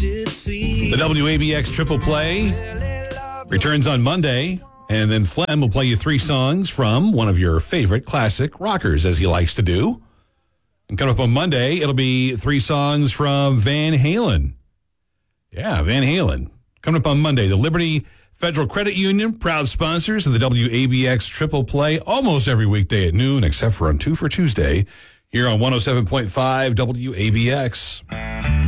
The WABX Triple Play returns on Monday, and then Flem will play you 3 songs from one of your favorite classic rockers, as he likes to do. And coming up on Monday, it'll be 3 songs from Van Halen. Yeah, Van Halen. Coming up on Monday, the Liberty Federal Credit Union, proud sponsors of the WABX Triple Play almost every weekday at noon, except for on 2 for Tuesday, here on 107.5 WABX.